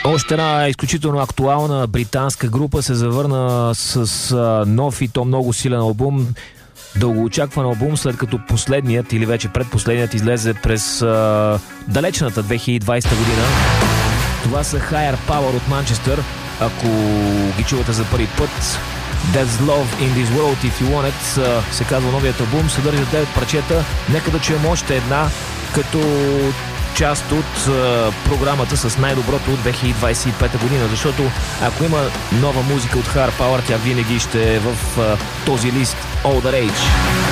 Още една изключително актуална британска група се завърна с нов и то много силен албум. Дългоочакван албум, след като последният или вече предпоследният излезе през далечната 2020 година. Това са Higher Power от Манчестър. Ако ги чувате за първи път, There's Love in This World If You Want It се казва новият албум, съдържа 9 парчета. Нека да чуем още една като част от програмата с най-доброто от 2025 година, защото ако има нова музика от Higher Power, тя винаги ще е в този лист Older Age.